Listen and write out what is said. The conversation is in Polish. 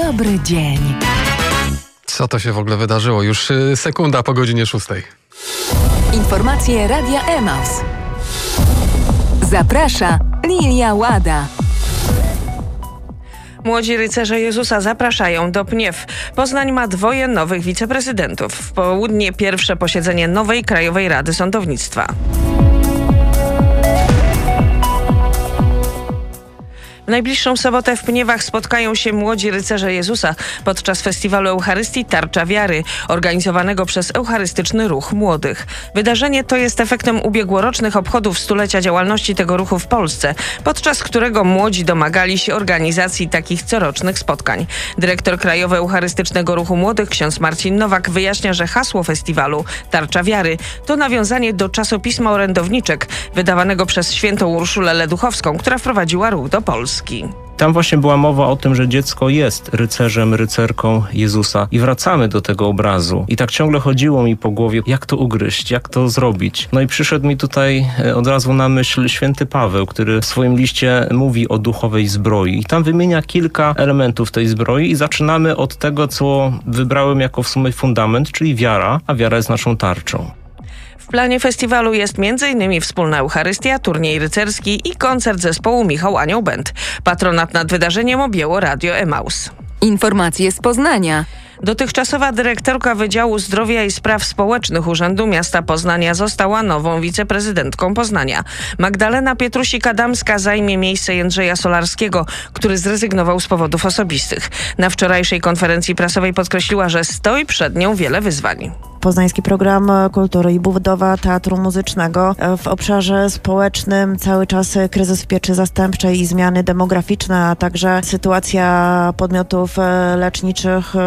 dobry dzień. Co to się w ogóle wydarzyło? Już sekunda po godzinie 6. Informacje Radia Emaus. Zaprasza Lilia Łada. Młodzi rycerze Jezusa zapraszają do Pniew. Poznań ma 2 nowych wiceprezydentów. W południe pierwsze posiedzenie nowej Krajowej Rady Sądownictwa. W najbliższą sobotę w Pniewach spotkają się młodzi rycerze Jezusa podczas festiwalu Eucharystii Tarcza Wiary, organizowanego przez Eucharystyczny Ruch Młodych. Wydarzenie to jest efektem ubiegłorocznych obchodów stulecia działalności tego ruchu w Polsce, podczas którego młodzi domagali się organizacji takich corocznych spotkań. Dyrektor Krajowy Eucharystycznego Ruchu Młodych, ksiądz Marcin Nowak, wyjaśnia, że hasło festiwalu Tarcza Wiary to nawiązanie do czasopisma Orędowniczek, wydawanego przez świętą Urszulę Leduchowską, która wprowadziła ruch do Polski. Tam właśnie była mowa o tym, że dziecko jest rycerzem, rycerką Jezusa i wracamy do tego obrazu. I tak ciągle chodziło mi po głowie, jak to ugryźć, jak to zrobić. No i przyszedł mi tutaj od razu na myśl święty Paweł, który w swoim liście mówi o duchowej zbroi. I tam wymienia kilka elementów tej zbroi i zaczynamy od tego, co wybrałem jako w sumie fundament, czyli wiara, a wiara jest naszą tarczą. W planie festiwalu jest m.in. wspólna Eucharystia, turniej rycerski i koncert zespołu Michał Anioł Band. Patronat nad wydarzeniem objęło Radio Emaus. Informacje z Poznania. Dotychczasowa dyrektorka Wydziału Zdrowia i Spraw Społecznych Urzędu Miasta Poznania została nową wiceprezydentką Poznania. Magdalena Pietrusik-Adamska zajmie miejsce Jędrzeja Solarskiego, który zrezygnował z powodów osobistych. Na wczorajszej konferencji prasowej podkreśliła, że stoi przed nią wiele wyzwań. Poznański Program Kultury i budowa teatru muzycznego. W obszarze społecznym cały czas kryzys w pieczy zastępczej i zmiany demograficzne, a także sytuacja podmiotów leczniczych